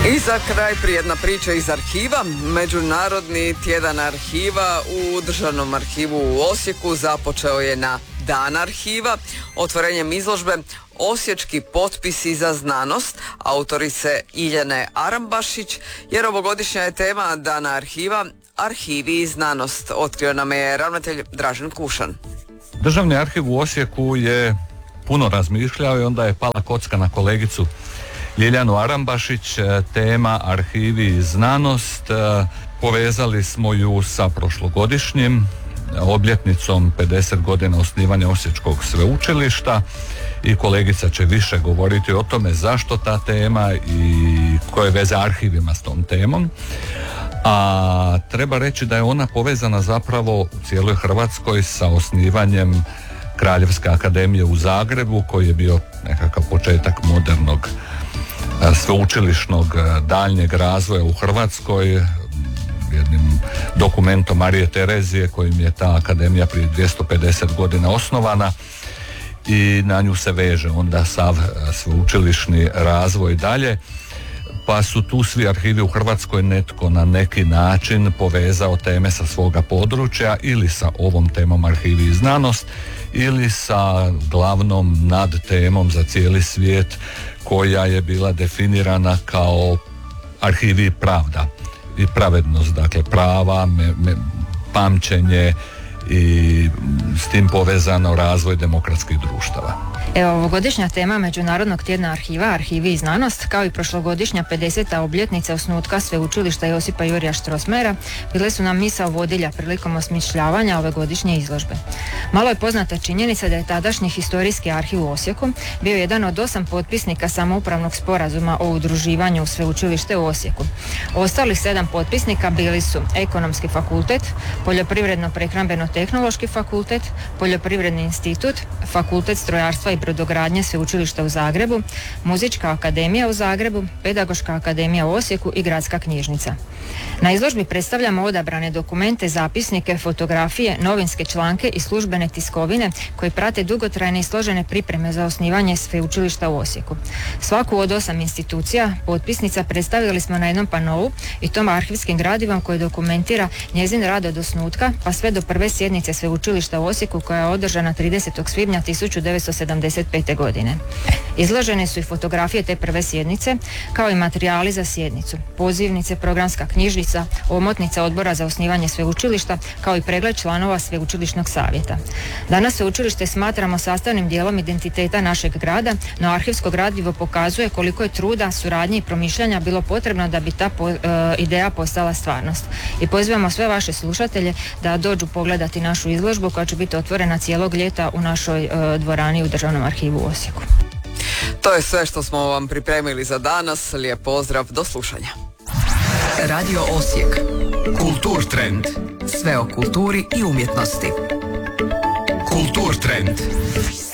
I za kraj prijedna priča iz arhiva. Međunarodni tjedan arhiva u Državnom arhivu u Osijeku započeo je na Dan arhiva otvorenjem izložbe Osječki potpisi za znanost autorice Iljane Arambašić, jer ovogodišnja je tema Dana arhiva Arhivi i znanost. Otkrio nam je ravnatelj Dražen Kušan. Državni arhiv u Osijeku je puno razmišljao i onda je pala kocka na kolegicu Ljiljanu Arambašić, tema Arhivi i znanost. Povezali smo ju sa prošlogodišnjim obljetnicom 50 godina osnivanja Osječkog sveučilišta i kolegica će više govoriti o tome zašto ta tema i koje veze arhivima s tom temom. A treba reći da je ona povezana zapravo u cijeloj Hrvatskoj sa osnivanjem Kraljevske akademije u Zagrebu, koji je bio nekakav početak modernog sveučilišnog daljnjeg razvoja u Hrvatskoj, jednim dokumentom Marije Terezije kojim je ta akademija prije 250 godina osnovana i na nju se veže onda sav sveučilišni razvoj dalje. Pa su tu svi arhivi u Hrvatskoj netko na neki način povezao teme sa svoga područja ili sa ovom temom Arhivi i znanost ili sa glavnom nad temom za cijeli svijet koja je bila definirana kao arhivi i pravda i pravednost, dakle prava, pamćenje i s tim povezano razvoj demokratskih društava. Evo, ovogodišnja tema Međunarodnog tjedna arhiva, Arhivi i znanost, kao i prošlogodišnja 50. obljetnica osnutka Sveučilišta Josipa Jurja Strossmayera bile su nam misao vodilja prilikom osmišljavanja ove godišnje izložbe. Malo je poznata činjenica da je tadašnji historijski arhiv u Osijeku bio jedan od 8 potpisnika samoupravnog sporazuma o udruživanju u Sveučilište u Osijeku. Ostalih 7 potpisnika bili su Ekonomski fakultet, Poljoprivredno-prehrambeno-tehnološki fakultet, Poljoprivredni institut, Fakultet strojarstva i brodogradnje Sveučilišta u Zagrebu, Muzička akademija u Zagrebu, Pedagoška akademija u Osijeku i Gradska knjižnica. Na izložbi predstavljamo odabrane dokumente, zapisnike, fotografije, novinske članke i službene tiskovine koji prate dugotrajne i složene pripreme za osnivanje Sveučilišta u Osijeku. Svaku od 8 institucija potpisnica predstavili smo na jednom panou i tom arhivskim gradivom koji dokumentira njezin rad od osnutka pa sve do prve sjednice Sveučilišta u Osijeku koja je održana 30. svibnja 1975. godine. Izložene su i fotografije te prve sjednice kao i materijali za sjednicu, pozivnice, programska knjižnica, omotnica odbora za osnivanje sveučilišta kao i pregled članova sveučilišnog savjeta. Danas sveučilište smatramo sastavnim dijelom identiteta našeg grada, no arhivsko gradivo pokazuje koliko je truda, suradnje i promišljanja bilo potrebno da bi ta ideja postala stvarnost. I pozivamo sve vaše slušatelje da dođu pogledati našu izložbu koja će biti otvorena cijelog ljeta u našoj dvorani u Državnom arhivu u Osijeku. To je sve što smo vam pripremili za danas. Lijep pozdrav, do slušanja. Radio Osijek. Kultur trend. Sve o kulturi i umjetnosti. Kultur trend.